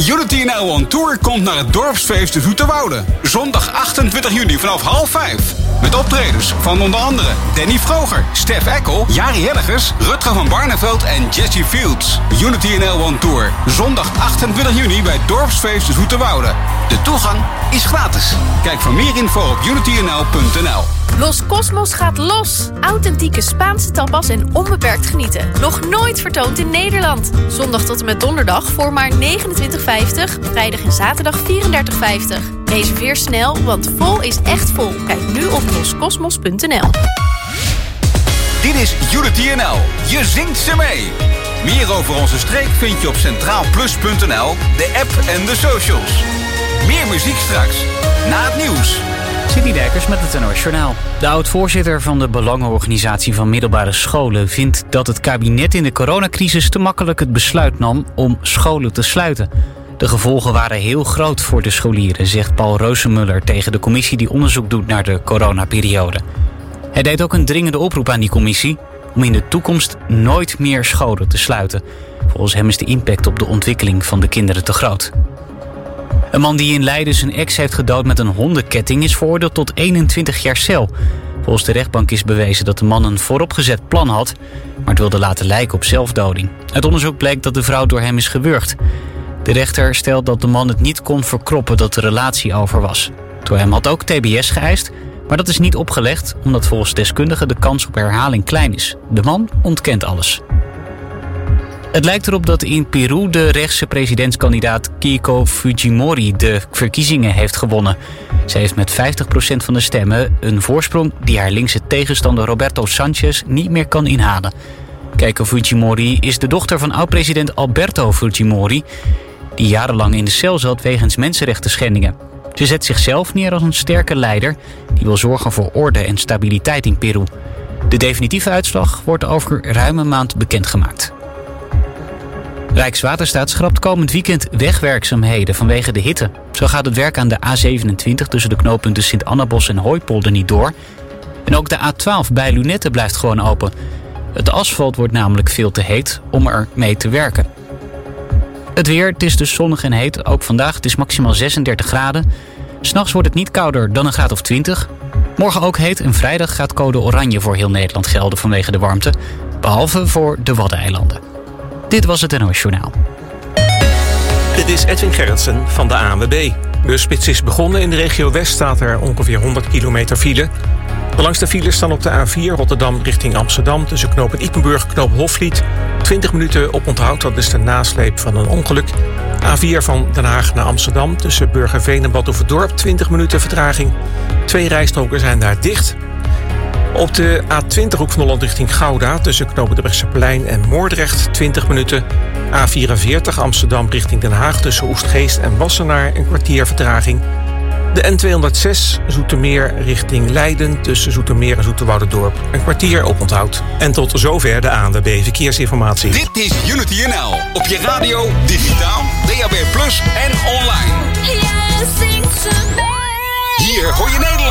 Unity NL on Tour komt naar het dorpsfeest de Zoeterwoude. Zondag 28 juni vanaf 4:30. Met optredens van onder andere Danny Vroger, Stef Eckel, Jari Hellegers, Rutger van Barneveld en Jesse Fields. Unity NL on Tour. Zondag 28 juni bij dorpsfeest de Zoeterwoude. De toegang is gratis. Kijk voor meer info op unitynl.nl. Los Cosmos gaat los. Authentieke Spaanse tapas en onbeperkt genieten. Nog nooit vertoond in Nederland. Zondag tot en met donderdag voor maar €29,50. Vrijdag en zaterdag €34,50. Reserveer snel, want vol is echt vol. Kijk nu op loscosmos.nl. Dit is Unity NL. Je zingt ze mee. Meer over onze streek vind je op centraalplus.nl, de app en de socials. Meer muziek straks, na het nieuws. Sidney Dijkers met het NOS Journaal. De oud-voorzitter van de Belangenorganisatie van Middelbare Scholen vindt dat het kabinet in de coronacrisis te makkelijk het besluit nam om scholen te sluiten. De gevolgen waren heel groot voor de scholieren, zegt Paul Roosemuller tegen de commissie die onderzoek doet naar de coronaperiode. Hij deed ook een dringende oproep aan die commissie om in de toekomst nooit meer scholen te sluiten. Volgens hem is de impact op de ontwikkeling van de kinderen te groot. Een man die in Leiden zijn ex heeft gedood met een hondenketting is veroordeeld tot 21 jaar cel. Volgens de rechtbank is bewezen dat de man een vooropgezet plan had, maar het wilde laten lijken op zelfdoding. Uit onderzoek bleek dat de vrouw door hem is gewurgd. De rechter stelt dat de man het niet kon verkroppen dat de relatie over was. Door hem had ook TBS geëist, maar dat is niet opgelegd omdat volgens deskundigen de kans op herhaling klein is. De man ontkent alles. Het lijkt erop dat in Peru de rechtse presidentskandidaat Keiko Fujimori de verkiezingen heeft gewonnen. Zij heeft met 50% van de stemmen een voorsprong die haar linkse tegenstander Roberto Sanchez niet meer kan inhalen. Keiko Fujimori is de dochter van oud-president Alberto Fujimori, die jarenlang in de cel zat wegens mensenrechtenschendingen. Ze zet zichzelf neer als een sterke leider die wil zorgen voor orde en stabiliteit in Peru. De definitieve uitslag wordt over ruim een maand bekendgemaakt. Rijkswaterstaat schrapt komend weekend wegwerkzaamheden vanwege de hitte. Zo gaat het werk aan de A27 tussen de knooppunten Sint-Annabos en Hooipolder niet door. En ook de A12 bij Lunette blijft gewoon open. Het asfalt wordt namelijk veel te heet om er mee te werken. Het weer, het is dus zonnig en heet. Ook vandaag, het is maximaal 36 graden. 'S'nachts wordt het niet kouder dan een graad of 20. Morgen ook heet en vrijdag gaat code oranje voor heel Nederland gelden vanwege de warmte. Behalve voor de Waddeneilanden. Dit was het NOS Journaal. Dit is Edwin Gerritsen van de ANWB. De spits is begonnen. In de regio West staat er ongeveer 100 kilometer file. De langste files staan op de A4 Rotterdam richting Amsterdam tussen knooppunt Ippenburg en knooppunt Hofvliet. 20 minuten op onthoud, dat is de nasleep van een ongeluk. A4 van Den Haag naar Amsterdam tussen Burgerveen en Badhoevedorp. 20 minuten vertraging. 2 rijstroken zijn daar dicht. Op de A20 Hoek van Holland richting Gouda tussen knooppunt Brechtseplein en Moordrecht 20 minuten. A44 Amsterdam richting Den Haag tussen Oestgeest en Wassenaar een kwartier vertraging. De N206 Zoetermeer richting Leiden tussen Zoetermeer en Zoeterwoudendorp een kwartier op onthoud. En tot zover de ANWB Verkeersinformatie. Dit is Unity NL. Op je radio, digitaal, DAB+ en online. Hier hoor je Nederland.